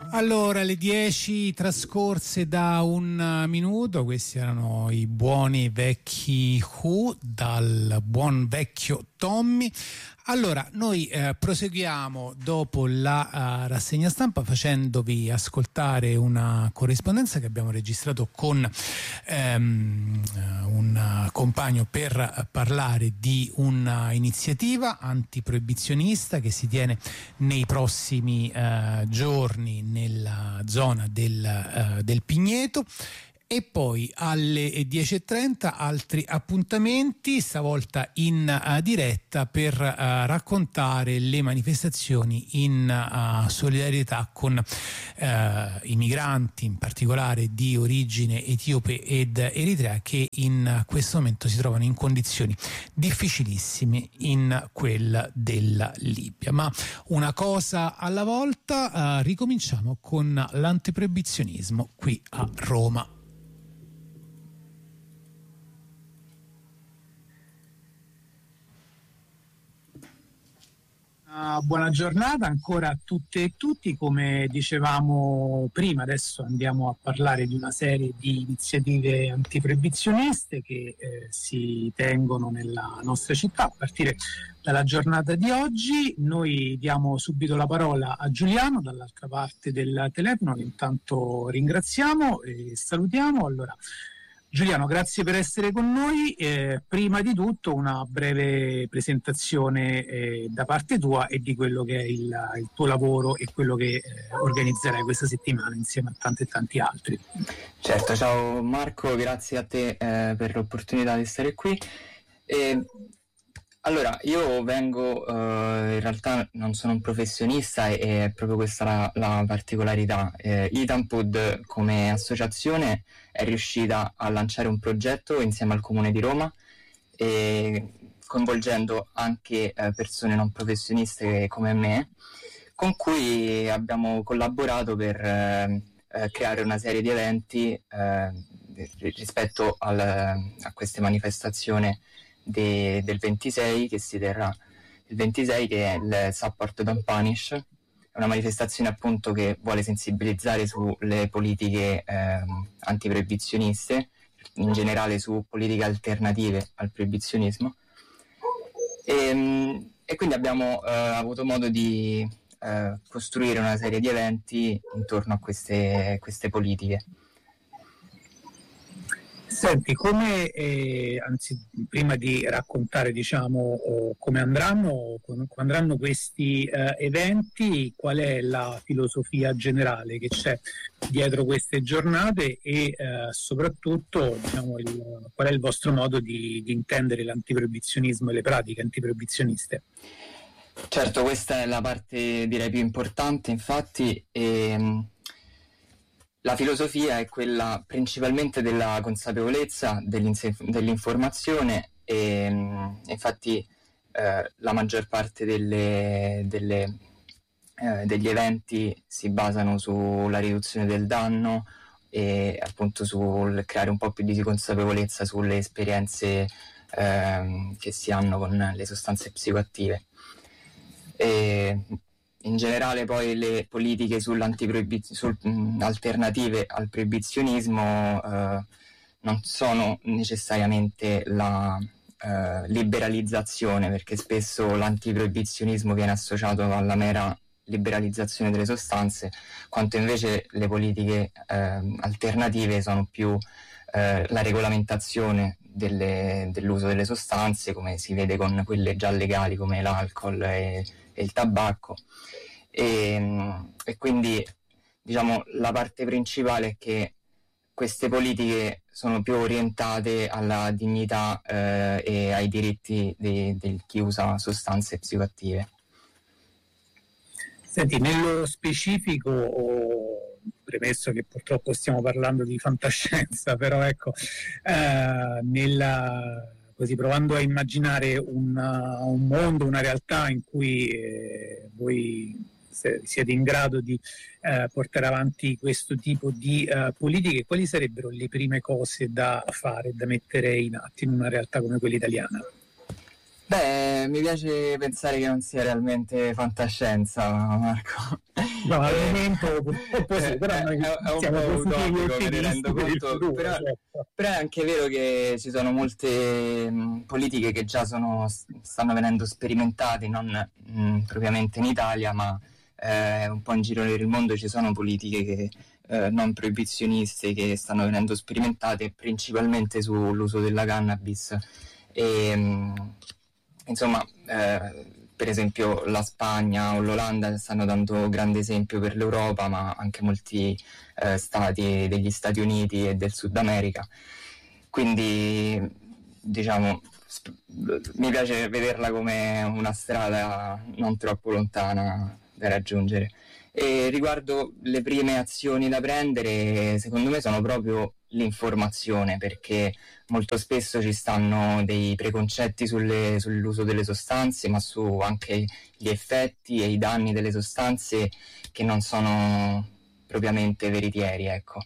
Allora, le 10 trascorse da un minuto, questi erano i buoni vecchi Who dal buon vecchio Tommy. Allora, noi proseguiamo dopo la rassegna stampa facendovi ascoltare una corrispondenza che abbiamo registrato con un compagno per parlare di una iniziativa antiproibizionista che si tiene nei prossimi giorni nella zona del Pigneto. E poi alle 10:30 altri appuntamenti, stavolta in diretta per raccontare le manifestazioni in solidarietà con i migranti, in particolare di origine etiope ed eritrea, che in questo momento si trovano in condizioni difficilissime in quella della Libia. Ma una cosa alla volta, ricominciamo con l'antiproibizionismo qui a Roma. Buona giornata ancora a tutte e tutti. Come dicevamo prima, adesso andiamo a parlare di una serie di iniziative antiproibizioniste che si tengono nella nostra città a partire dalla giornata di oggi. Noi diamo subito la parola a Giuliano dall'altra parte del telefono, che intanto ringraziamo e salutiamo. Allora, Giuliano, grazie per essere con noi. Prima di tutto una breve presentazione da parte tua e di quello che è il tuo lavoro e quello che organizzerai questa settimana insieme a tanti e tanti altri. Certo, ciao Marco, grazie a te per l'opportunità di stare qui. Allora, io vengo, in realtà non sono un professionista e è proprio questa la particolarità. Itampud come associazione è riuscita a lanciare un progetto insieme al Comune di Roma, coinvolgendo anche persone non professioniste come me, con cui abbiamo collaborato per creare una serie di eventi rispetto a queste manifestazioni del 26 che si terrà il 26, che è il Support Don't Punish. È una manifestazione appunto che vuole sensibilizzare sulle politiche antiproibizioniste, in generale su politiche alternative al proibizionismo, e quindi abbiamo avuto modo di costruire una serie di eventi intorno a queste politiche. Senti, anzi, prima di raccontare come andranno questi eventi, qual è la filosofia generale che c'è dietro queste giornate e soprattutto qual è il vostro modo di intendere l'antiproibizionismo e le pratiche antiproibizioniste? Certo, questa è la parte direi più importante, infatti. La filosofia è quella principalmente della consapevolezza, dell'informazione, e infatti la maggior parte degli eventi si basano sulla riduzione del danno e appunto sul creare un po' più di consapevolezza sulle esperienze che si hanno con le sostanze psicoattive. In generale poi le politiche alternative al proibizionismo non sono necessariamente la liberalizzazione, perché spesso l'antiproibizionismo viene associato alla mera liberalizzazione delle sostanze, quanto invece le politiche alternative sono più la regolamentazione dell'uso delle sostanze, come si vede con quelle già legali come l'alcol e il tabacco, e quindi la parte principale è che queste politiche sono più orientate alla dignità e ai diritti di chi usa sostanze psicoattive. Senti, nello specifico, premesso che purtroppo stiamo parlando di fantascienza, però ecco, così provando a immaginare un mondo, una realtà in cui voi siete in grado di portare avanti questo tipo di politiche, quali sarebbero le prime cose da fare, da mettere in atto in una realtà come quella italiana? Beh, mi piace pensare che non sia realmente fantascienza, Marco. No, al momento purtroppo sì, però noi è un siamo po' positivi e utopico, me ne rendo ottimisti per il conto, futuro, però, certo. però è anche vero che ci sono molte politiche che già stanno venendo sperimentate, non propriamente in Italia, ma un po' in giro per il mondo ci sono politiche che, non proibizioniste che stanno venendo sperimentate principalmente sull'uso della cannabis e insomma per esempio la Spagna o l'Olanda stanno dando grande esempio per l'Europa, ma anche molti stati degli Stati Uniti e del Sud America, quindi diciamo mi piace vederla come una strada non troppo lontana da raggiungere. E riguardo le prime azioni da prendere, secondo me sono proprio l'informazione, perché molto spesso ci stanno dei preconcetti sull'uso delle sostanze, ma su anche gli effetti e i danni delle sostanze che non sono propriamente veritieri, ecco.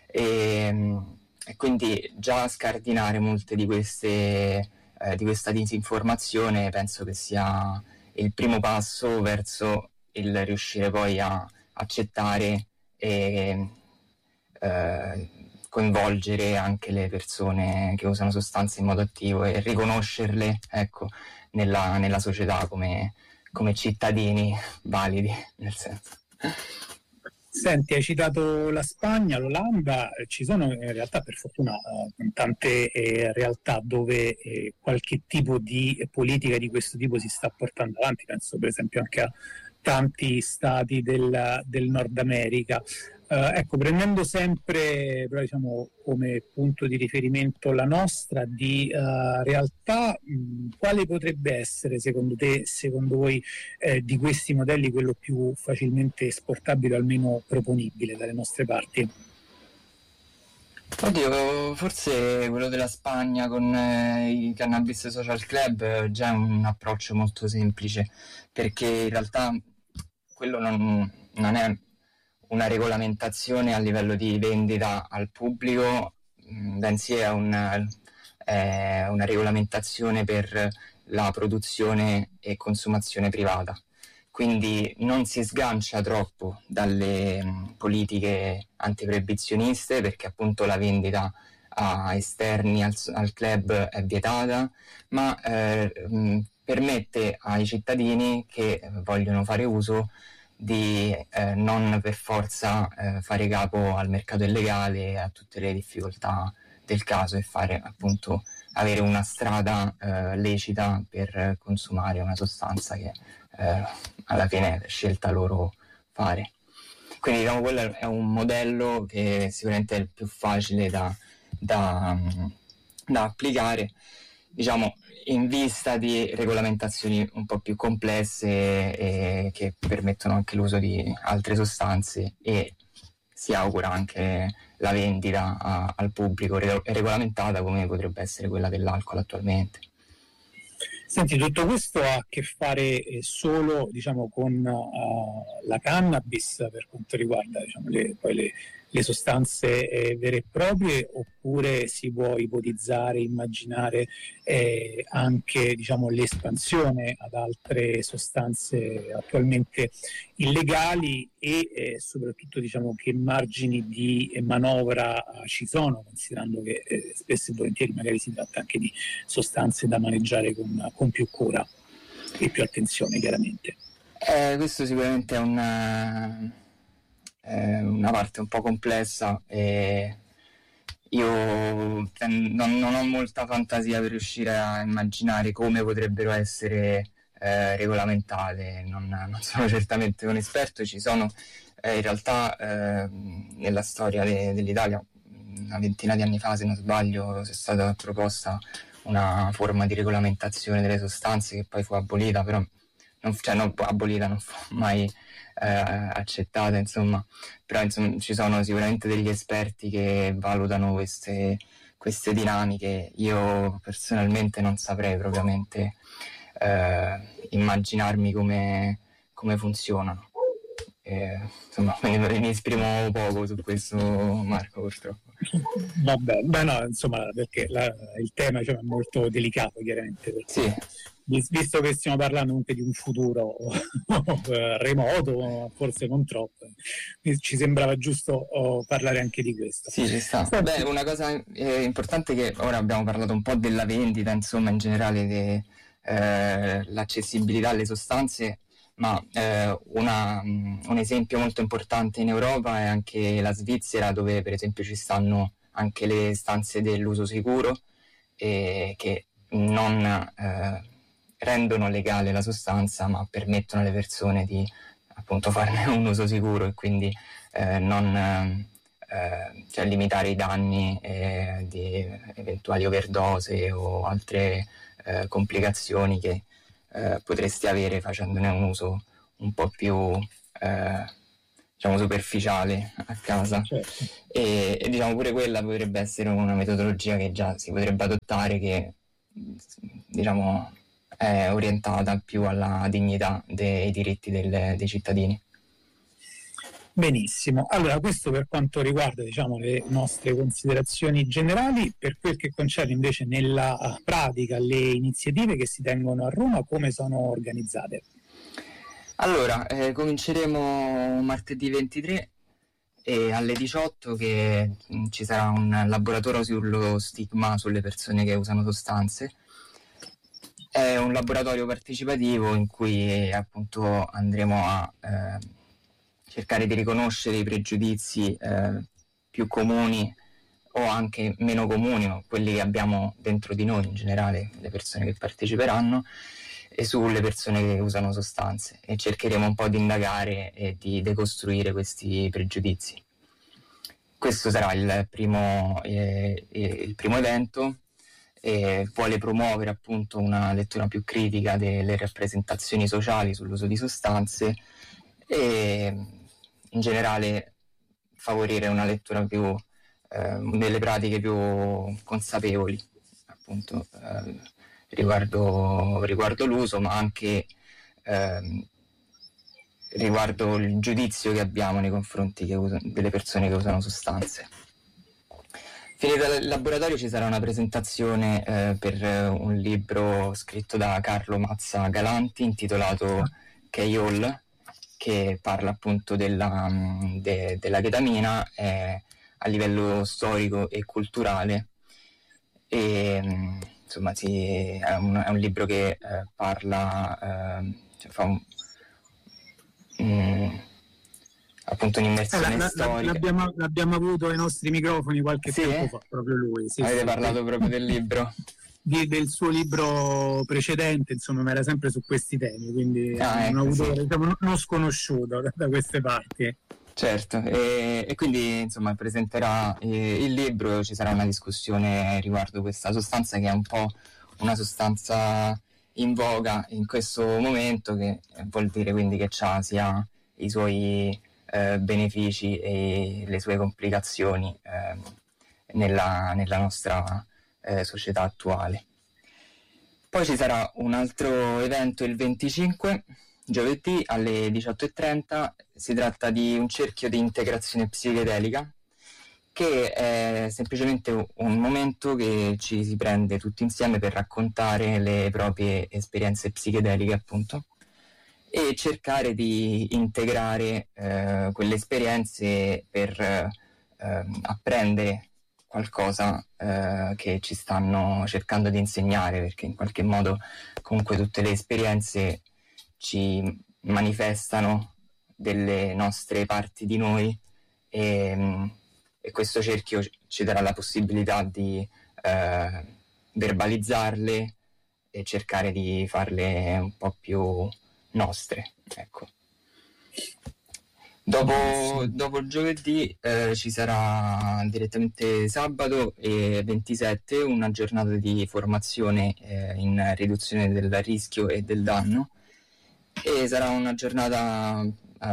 E quindi già scardinare molte di questa disinformazione penso che sia il primo passo verso il riuscire poi a accettare e coinvolgere anche le persone che usano sostanze in modo attivo e riconoscerle, ecco, nella società come cittadini validi, nel senso. Senti, hai citato la Spagna, l'Olanda, ci sono in realtà per fortuna tante realtà dove qualche tipo di politica di questo tipo si sta portando avanti, penso per esempio anche a tanti stati del Nord America. Ecco, prendendo sempre però, diciamo, come punto di riferimento la nostra di realtà, quale potrebbe essere secondo te, secondo voi, di questi modelli quello più facilmente esportabile o almeno proponibile dalle nostre parti? Oddio, forse quello della Spagna con i Cannabis Social Club già è un approccio molto semplice, perché in realtà quello non è una regolamentazione a livello di vendita al pubblico, bensì è una regolamentazione per la produzione e consumazione privata. Quindi non si sgancia troppo dalle politiche antiproibizioniste, perché appunto la vendita a esterni al club è vietata, ma permette ai cittadini che vogliono fare uso di non per forza fare capo al mercato illegale e a tutte le difficoltà del caso, e fare appunto avere una strada lecita per consumare una sostanza che alla fine è scelta loro fare. Quindi diciamo quello è un modello che sicuramente è il più facile da applicare, diciamo, in vista di regolamentazioni un po' più complesse e che permettono anche l'uso di altre sostanze, e si augura anche la vendita al pubblico regolamentata come potrebbe essere quella dell'alcol attualmente. Senti, tutto questo ha a che fare solo, diciamo, con la cannabis per quanto riguarda, diciamo, le sostanze vere e proprie, oppure si può ipotizzare, immaginare anche, diciamo, l'espansione ad altre sostanze attualmente illegali e soprattutto, diciamo, che margini di manovra ci sono, considerando che spesso e volentieri magari si tratta anche di sostanze da maneggiare con più cura e più attenzione, chiaramente. Questo sicuramente è una parte un po' complessa, e io non ho molta fantasia per riuscire a immaginare come potrebbero essere regolamentate. Non sono certamente un esperto. Ci sono in realtà nella storia dell'Italia, una ventina di anni fa, se non sbaglio, è stata proposta una forma di regolamentazione delle sostanze che poi fu abolita, però non fu mai accettata, insomma. Però insomma, ci sono sicuramente degli esperti che valutano queste dinamiche. Io personalmente non saprei propriamente immaginarmi come funzionano. Insomma, mi esprimo poco su questo, Marco, purtroppo. Vabbè, beh no, insomma, perché il tema, cioè, è molto delicato, chiaramente, per Sì. Visto che stiamo parlando anche di un futuro remoto, forse non troppo, ci sembrava giusto parlare anche di questo. Sì, ci sta. Beh, una cosa importante è che ora abbiamo parlato un po' della vendita, insomma, in generale l'accessibilità alle sostanze, ma un esempio molto importante in Europa è anche la Svizzera, dove per esempio ci stanno anche le stanze dell'uso sicuro che non rendono legale la sostanza, ma permettono alle persone di appunto farne un uso sicuro e quindi non limitare i danni di eventuali overdose o altre complicazioni che potresti avere facendone un uso un po' più superficiale a casa. Certo. E diciamo pure quella potrebbe essere una metodologia che già si potrebbe adottare, che diciamo è orientata più alla dignità dei diritti dei cittadini. Benissimo, allora questo per quanto riguarda le nostre considerazioni generali. Per quel che concerne invece nella pratica le iniziative che si tengono a Roma, come sono organizzate? Allora, cominceremo martedì 23 alle 18 che ci sarà un laboratorio sullo stigma sulle persone che usano sostanze. È un laboratorio partecipativo in cui appunto andremo a cercare di riconoscere i pregiudizi più comuni o anche meno comuni, o quelli che abbiamo dentro di noi in generale, le persone che parteciperanno, e sulle persone che usano sostanze, e cercheremo un po' di indagare e di decostruire questi pregiudizi. Questo sarà il primo evento. Vuole promuovere appunto una lettura più critica delle rappresentazioni sociali sull'uso di sostanze e in generale favorire una lettura più delle pratiche più consapevoli appunto riguardo l'uso, ma anche riguardo il giudizio che abbiamo nei confronti delle persone che usano sostanze. Finito il laboratorio ci sarà una presentazione per un libro scritto da Carlo Mazza Galanti intitolato K-All, che parla appunto della chetamina a livello storico e culturale, e insomma è un libro che parla, fa appunto un'immersione storica. L'abbiamo avuto ai nostri microfoni qualche tempo fa, proprio lui. Avete parlato proprio del libro? Del suo libro precedente, insomma, ma era sempre su questi temi, quindi è un autore non sconosciuto da queste parti. Certo, e quindi insomma presenterà il libro, ci sarà una discussione riguardo questa sostanza, che è un po' una sostanza in voga in questo momento, che vuol dire quindi che ha sia i suoi benefici e le sue complicazioni nella nostra società attuale. Poi ci sarà un altro evento il 25, giovedì alle 18:30. Si tratta di un cerchio di integrazione psichedelica, che è semplicemente un momento che ci si prende tutti insieme per raccontare le proprie esperienze psichedeliche, appunto, e cercare di integrare quelle esperienze per apprendere qualcosa che ci stanno cercando di insegnare, perché in qualche modo comunque tutte le esperienze ci manifestano delle nostre parti di noi, e questo cerchio ci darà la possibilità di verbalizzarle e cercare di farle un po' più nostre, ecco. Dopo il giovedì ci sarà direttamente sabato 27 una giornata di formazione in riduzione del rischio e del danno, e sarà una giornata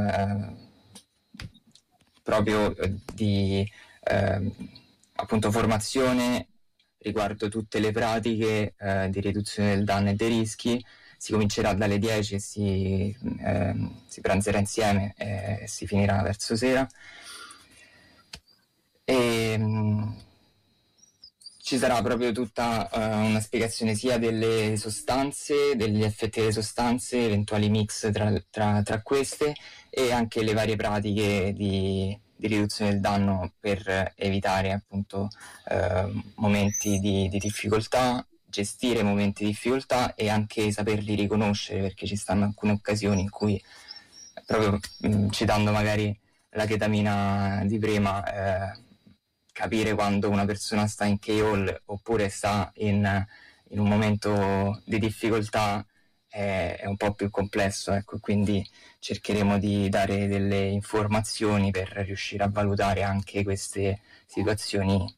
proprio di appunto formazione riguardo tutte le pratiche di riduzione del danno e dei rischi. Si comincerà dalle 10 e si pranzerà insieme e si finirà verso sera. E ci sarà proprio tutta una spiegazione sia delle sostanze, degli effetti delle sostanze, eventuali mix tra queste, e anche le varie pratiche di riduzione del danno per evitare appunto momenti di difficoltà, gestire momenti di difficoltà e anche saperli riconoscere, perché ci stanno alcune occasioni in cui, proprio citando magari la chetamina di prima, capire quando una persona sta in KO oppure sta in un momento di difficoltà è un po' più complesso, ecco, quindi cercheremo di dare delle informazioni per riuscire a valutare anche queste situazioni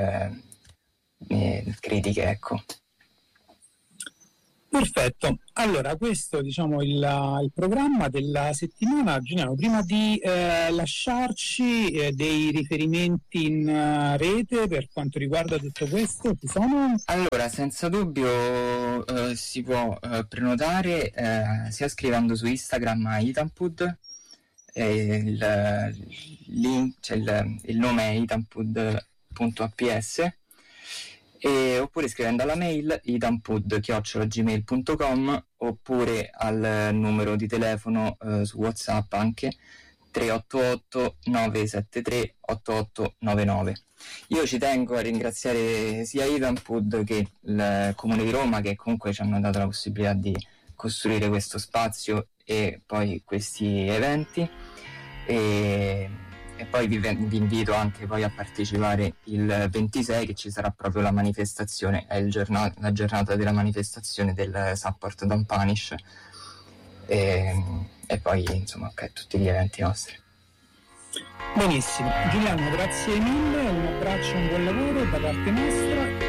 critiche, ecco. Perfetto, allora questo diciamo il programma della settimana. Giuliano, prima di lasciarci dei riferimenti in rete per quanto riguarda tutto questo, ci sono? Allora, senza dubbio si può prenotare sia scrivendo su Instagram a Itampud, il nome è itampud.aps, oppure scrivendo alla mail itampud@gmail.com, oppure al numero di telefono su WhatsApp anche 388 973 8899. Io ci tengo a ringraziare sia Itampud che il Comune di Roma, che comunque ci hanno dato la possibilità di costruire questo spazio e poi questi eventi, e poi vi invito anche poi a partecipare il 26, che ci sarà proprio la manifestazione, è la giornata della manifestazione del Support Don't Punish, e poi insomma tutti gli eventi nostri. Benissimo, Giuliano, grazie mille, un abbraccio e un buon lavoro da parte nostra.